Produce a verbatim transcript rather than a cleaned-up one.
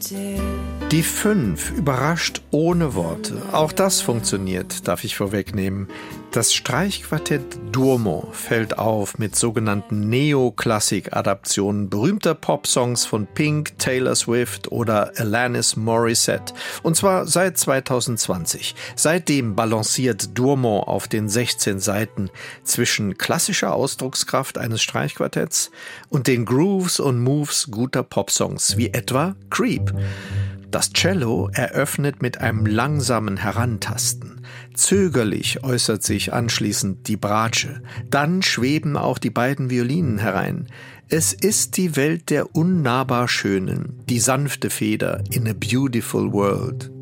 Die fünf überrascht ohne Worte. Auch das funktioniert, darf ich vorwegnehmen. Das Streichquartett Duomo fällt auf mit sogenannten Neoklassik-Adaptionen berühmter Popsongs von Pink, Taylor Swift oder Alanis Morissette. Und zwar seit zwanzig zwanzig. Seitdem balanciert Duomo auf den sechzehn Seiten zwischen klassischer Ausdruckskraft eines Streichquartetts und den Grooves und Moves guter Popsongs, wie etwa Creep. Das Cello eröffnet mit einem langsamen Herantasten. Zögerlich äußert sich anschließend die Bratsche. Dann schweben auch die beiden Violinen herein. Es ist die Welt der unnahbar Schönen, die sanfte Feder in a beautiful world.